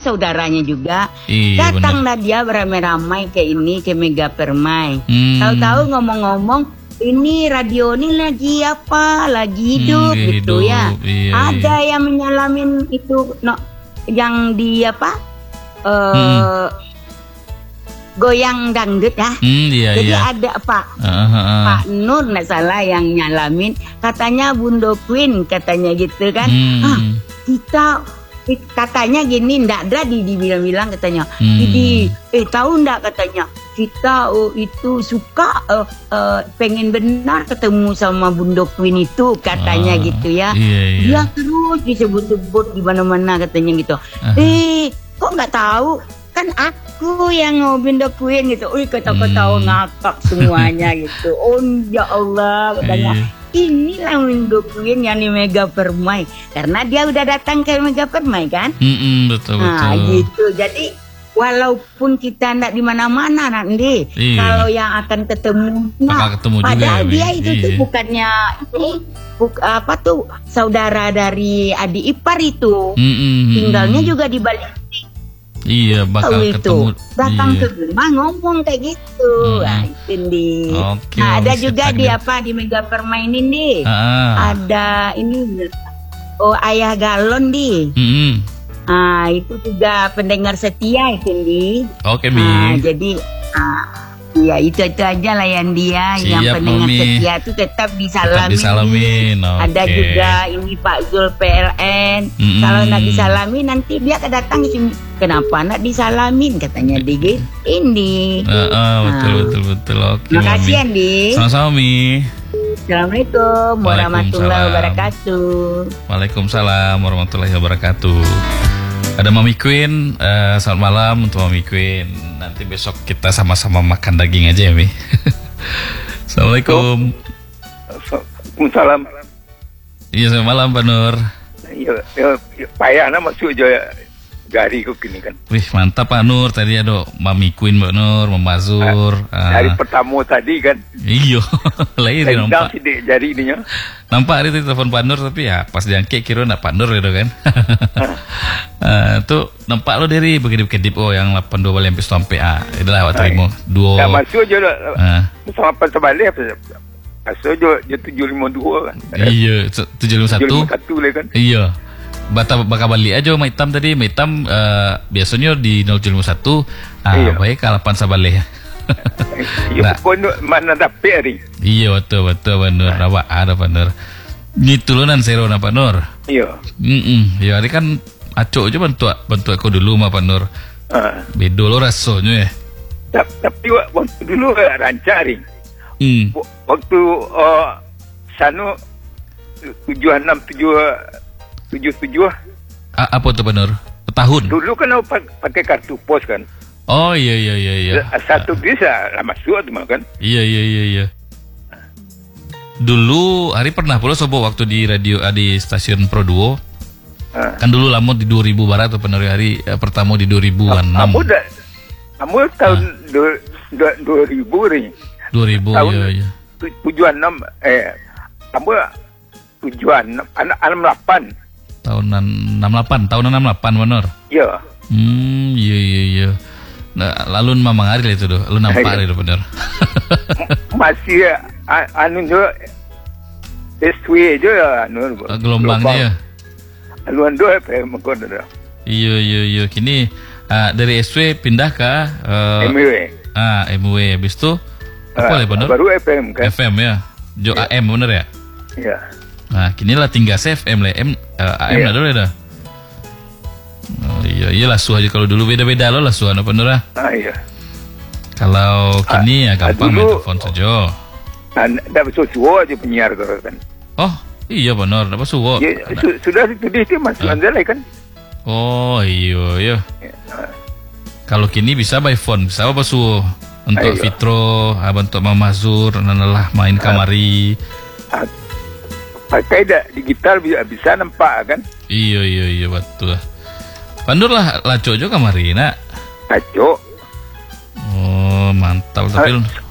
saudaranya juga. Iya, Datanglah dia beramai-ramai ke ini, ke Mega Permai. Tahu-tahu ngomong-ngomong, ini radio ini lagi apa? Lagi hidup gitu ya. Iya, ada yang menyalamin itu yang di apa? Goyang dangdut ya. Jadi ada Pak Nur nggak salah yang nyalamin, katanya Bundo Queen katanya gitu kan. Kita katanya gini, ndak ada dibilang katanya. Jadi tahu ndak katanya, kita itu suka pengen benar ketemu sama Bundo Queen itu katanya gitu ya. Dia terus disebut-sebut di mana-mana katanya gitu. Kok nggak tahu? Kan aku yang Bundo Queen gitu. Kata-kata ngakak semuanya gitu. Oh ya Allah katanya. Inilah Bundo Queen yang di Mega Permai. Karena dia udah datang ke Mega Permai kan. Betul. Nah gitu. Jadi walaupun kita ndak di mana-mana nanti, kalau yang akan ketemu, padahal juga, dia itu tuh bukannya apa tuh saudara dari adik ipar itu. Tinggalnya juga di Bali. Iya, bakal ketemu. Datang ke rumah ngomong kayak gitu. Nah, itu ada juga di Mega Permai ini. Ada ini Ayah Galon di. Itu juga pendengar setia itu di. Oke, Mi. Jadi ya itu aja lah yang dia. Siap, yang pendengar setia itu tetap disalamin. Ada juga ini Pak Zul PLN. Kalau nak disalamin nanti dia kedatang sini. Kenapa nak disalamin katanya di ini. Betul. Oke. Terima kasih Andi. Sama-sama Mi. Assalamualaikum warahmatullahi wabarakatuh. Waalaikumsalam warahmatullahi wabarakatuh. Ada Mami Queen, selamat malam untuk Mami Queen. Nanti besok kita sama-sama makan daging aja ya Mi. Assalamualaikum. Waalaikumsalam. Iya, selamat malam Pak Nur. Iya, payah nak masuk je gari kau kini kan. Wih, mantap Pak Nur. Tadi ada Mami Queen Pak Nur, Mazur. Dari pertama tadi kan. Iya, lahir nampak. Sidik jari ininya. Nampak hari itu telepon Pak Nur, tapi ya pas diangkat kira nak Pak Nur gitu kan. Tuh nampak lo dari bekedip-kedip yang 82 balik sampai itulah awak terima. Dua. Dah masuk je lah. Sama apa sebalik masuk je 752 kan. Iya, 751 lah kan. Iya. Bakal balik aja Mak Hitam tadi. Mak Hitam biasanya di 071. Baik kalapan sabalik. Iya, pun mana dapat hari. Iya, betul Pak Nur. Rawak ada Pak Nur. Ini tulunan zero Pak Nur. Iya. Ya hari kan acok aja bantu aku dulu Pak Nur. Bedo lo rasanya ya. Tapi waktu dulu rancang ring. Waktu sanu 76 apa tuh Pak Nur? Tahun. Dulu kan pakai kartu pos kan. Oh iya. Satu bisa lah masuk tu kan. Iya. Dulu hari pernah pula sobo waktu di radio di stasiun Pro Duo. Kan dulu lama di 2000 barat tuh penerima hari pertama di 2006. Kamu tahun 2000 ring. 2000 tahun iya. 76 kamu tujuan 68. Tahun 68 benar. Iya. Iya. Nah, lalu mamang hari itu tuh, lu nampak itu benar. Masih anu juga SW je anu gelombangnya ya. Aluan dua mengkon dah. Iya. Kini dari SW pindah ke MW. MW habis itu apa ya benar? Baru FM kan. FM ya. Jo AM benar ya? Iya. Nah, kini lah tinggal FM lah. AM lah dulu dah. Oh iya lah suah aja kalau dulu beda-beda lo lah suah apa bener lah. Iya. Kalau kini ya gampang main telepon saja. Dapat suah aja penyiar kan. Oh iya benar dapat suah. Ya, sudah ditulis itu masuk andalai kan. Oh iya. Kalau kini bisa by phone, bisa apa suah untuk Fitro, untuk Mama Zur, nanalah main kamari. Pakai digital bisa nampak kan. Iya betul. Pandur lah laco juga kamari nak. Laco. Oh mantap tapi.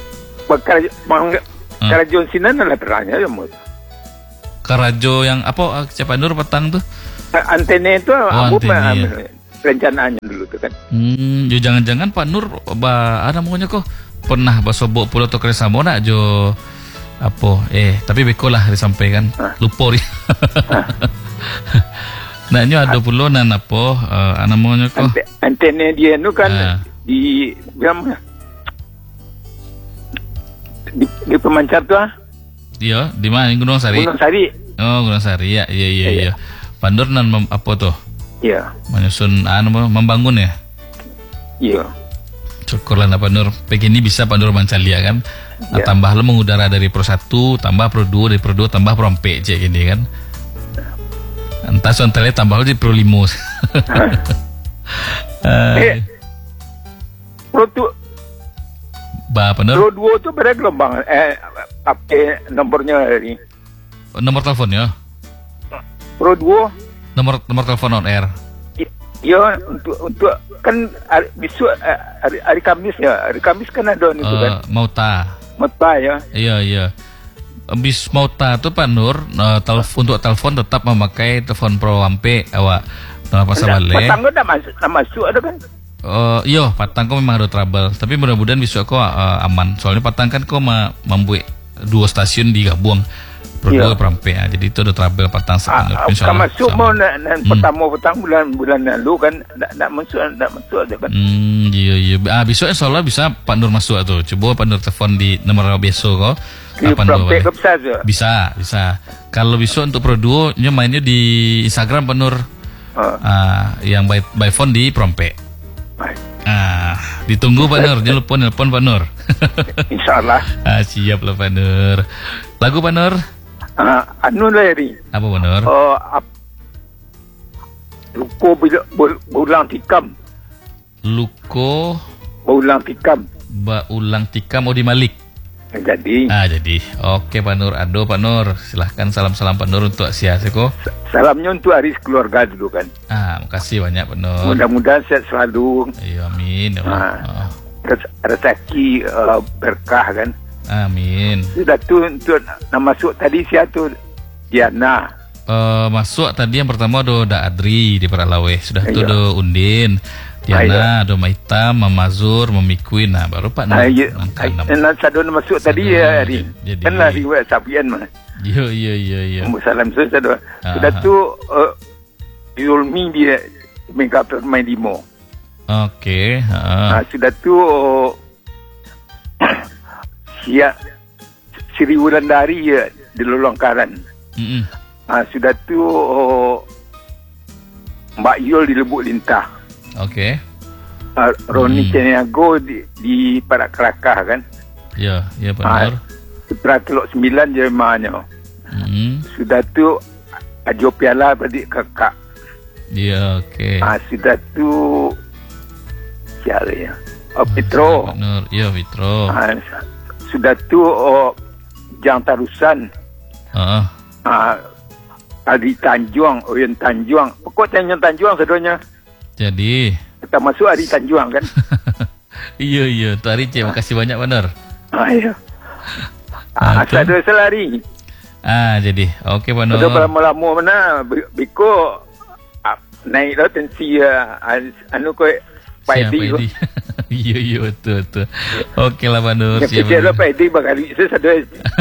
Karajo sinan lah terangnya ya mut. Karajo yang apa siapa Nur petang tuh? Antena itu antena. rencanaannya dulu tuh kan. Jangan-jangan Pak Nur ada maunya kok pernah basobok pulau to kerjasama nak jo apa tapi beko lah disampaikan lupa dia. Nah nyo ada pulau nan apa ana maunya kok antena dia nu kan di pemancar tuh iya di mana Gunung Sari. Oh Gunung Sari ya iya. Pak Nur nan apa tuh? Iya. Menyusun membangun ya? Iya. Syukurlah Pak Nur. Begini bisa Pak Nur Mancalia kan? Nah, tambah lo mengudara dari Pro 1, tambah Pro 2, dari Pro 2 tambah Pro 4 cek gini kan? Entah soalnya tambah lo di Pro 5. Pro 2. Pak Nur. Pro 2 itu berapa gelombang? Apa nomornya ini? Nomor telepon ya? Pro 2 nomor telepon on air. Ya untuk kan besok hari Kamis ya. Hari Kamis kan ada itu kan. Mauta ya. Iya. Bis Mauta tuh Pak Nur untuk telepon tetap memakai telepon Pro Ampe awak. Apa sabale? Patang udah masuk ada kan? Iya, Patang kok memang ada trouble. Tapi mudah-mudahan besok kok aman. Soalnya Patang kan kok membuat 2 stasiun digabung. Berdua perampe ya. Jadi itu ada trouble Patang sebenarnya. Kalau masuk mau petang bulan lalu kan nak masuk aja kan. Iya. Besok insyaallah bisa Pak Nur masuk tuh. Coba Pak Nur telepon di nomor besok kok. Bisa. Kalau besok untuk Pro 2 mainnya di Instagram Pak Nur. Yang by phone di Prompe. Ditunggu Pak Nur. Jangan lupa nelpon Pak Nur. Insyaallah. Siap lah Pak Nur. Lagu Pak Nur? Anu lah ini. Apa Pak Nur? Luko Baulang Tikam. Luko Baulang Tikam. Baulang Tikam di Malik. Jadi. Oke Pak Nur. Aduh Pak Nur. Silahkan salam-salam Pak Nur untuk Siaseko. Salamnya untuk Aris keluarga dulu kan. Makasih banyak Pak Nur. Mudah-mudahan sehat selalu. Iya amin. Rezeki berkah kan. Amin. Sudah tu untuk masuk tadi siapa tu Diana. Masuk tadi yang pertama ada Adri di Paralawe. Sudah tu ada Undin, Diana, ada Maitam, Mamazur, Memikuin. Nah baru Pak Nur. Sadon masuk tadi ya Ari. Kan lah riwayat Sabian mah. Iya. Salam sudah. Sudah tu Yulmi dia Mega Permain Limo. Oke. Sudah tu Sri Wulandari ya di Lolongkaran. Sudah tu Mbak Yul di Lebuk Lintah. Oke. Roni Ceniago di Parak Kelakah kan. Ya benar. Putra Teluk 9 je mahnya. Sudah tu Ajo Piala beradik kakak. Ya oke. Sudah tu siapa ya? Petro. Benar. Ya Petro. Sudah tu Jang Tarusan. Adi Tanjuang, Oyen Tanjuang. Pokok Tanjuang sedonya. Jadi kita masuk Adi Tanjuang kan. Iya Tuh Ari terima kasih banyak benar. Iya. Saya selari. Jadi oke Pak Nur. Sudah lama-lama mana Biko naik lah tensi anu ko Pak Edi. Iya betul. Oke lah Pak Nur. Siap lah Pak Edi bakali saya sadar.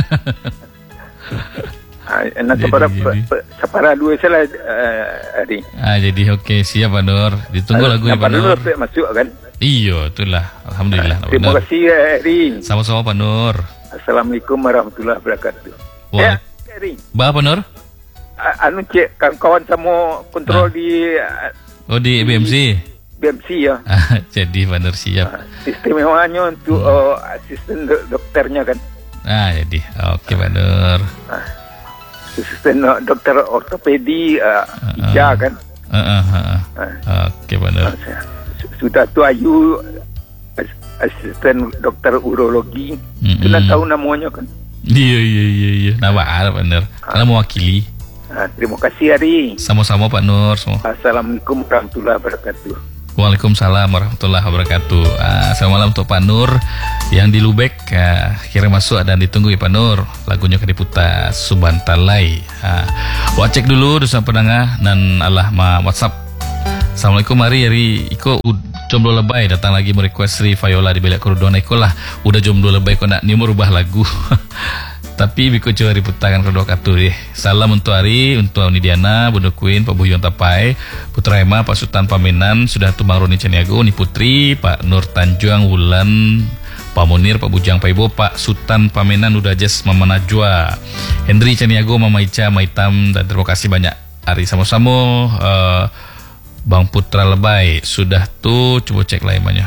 Sapara dua salah hari. Jadi oke siap Pak Nur. Ditunggu lagu ya Pak Nur. Masuk kan? Iya itulah. Alhamdulillah. Terima kasih Hari. Sama-sama Pak Nur. Assalamualaikum warahmatullahi wabarakatuh. Hari. Pak Nur? Anu cek kawan sama kontrol di BMC. BMC ya. Jadi Pak Nur siap. Istimewanya untuk asisten dokternya kan. Jadi oke Pak Nur. Asisten dokter ortopedi Ija kan. Oke Pak Nur. Sudah tu Ayu asisten dokter urologi. Sudah tahu namanya kan. Iya. Nama Arab Pak Nur. Karena mewakili. Terima kasih Ari. Sama-sama Pak Nur. Assalamualaikum warahmatullahi wabarakatuh. Waalaikumsalam warahmatullahi wabarakatuh. Selamat malam untuk Pak Nur yang di Lubek. Kira masuk dan ditunggu ya Pak Nur. Lagunya Kediputa Subantalai. Wacek dulu dosa penengah dan Allah ma WhatsApp Assalamualaikum hari iko jomblo lebay datang lagi merequest Sri Viola di Belak Kurudona. Iko lah udah jomblo lebay kok nak ni merubah lagu. Tapi biko coba riputakan kedua katu deh. Salam untuk Ari, untuk Nidiana, Bunda Queen, Pak Buyon Tapai, Putra Ema, Pak Sultan Pamenan, sudah tumbang Roni Caniago, Ni Putri, Pak Nur Tanjuang, Wulan, Pak Munir, Pak Bujang Paibo, Pak Sultan Pamenan, udah jas Mama Najwa, Hendri Caniago, Mama Ica, Maitam, dan terima kasih banyak Ari sama-sama. Bang Putra Lebay sudah tuh, coba cek lah imannya.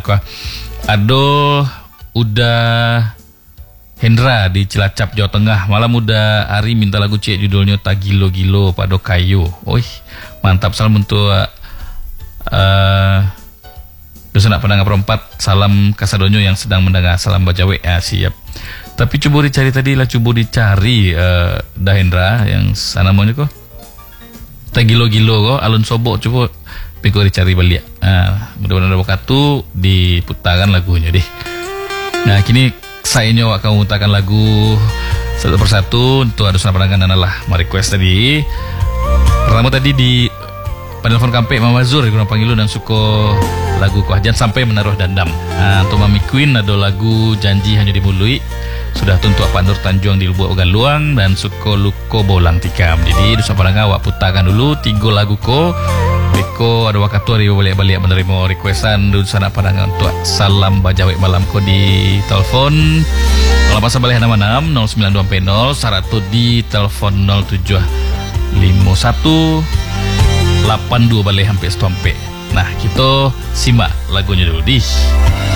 Aduh, udah Hendra di Cilacap Jawa Tengah. Malam udah Ari minta lagu cek judulnya Tagilo Gilo Pado Kayu. Oi, mantap. Salam untuk dosen pendengar perempat. Salam Kasadonyo yang sedang mendengar. Salam Bajawe. Siap. Tapi coba dicari tadi lah, coba dicari Hendra yang sana namanya kok. Gilo-gilo kok alun sobok coba piko dicari balik. Mudah-mudahan ada waktu diputakan lagunya deh. Nah kini saya nyawa akan memutarkan lagu satu persatu untuk ada penangan adalah request tadi. Pertama tadi di penelpon kampe Mama Zur kurang panggil dan suko lagu Kuajan sampai menaruh dandam. Untuk Mami Queen ada lagu Janji Hanya Dimului. Sudah tentu Pak Nur Tanjuang di Lubuk Galuang dan Suko Luko Bolang Tikam. Jadi dosa padang awak putakan dulu 3 lagu ko. Beko ada waktu hari balik-balik menerima requestan dosa nak padang untuk salam Bajawe malam ko di telepon 08 balik 66 0920 saratu di telepon 0751 82 balik hampir setompe. Nah kita simak lagunya dulu di